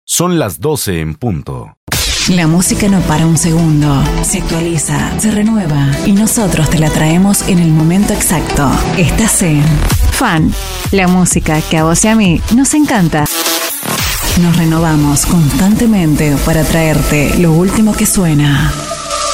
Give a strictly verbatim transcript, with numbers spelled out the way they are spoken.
Son las doce en punto. La música no para un segundo, se actualiza, se renueva y nosotros te la traemos en el momento exacto. Estás en Fan, la música que a vos y a mí nos encanta. Nos renovamos constantemente para traerte lo último que suena.